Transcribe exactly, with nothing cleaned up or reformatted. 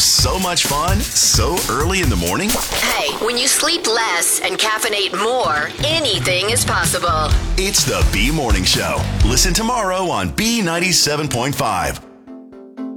so much fun so early in the morning? Hey, when you sleep less and caffeinate more, anything is possible. It's the B Morning Show. Listen tomorrow on B ninety-seven point five.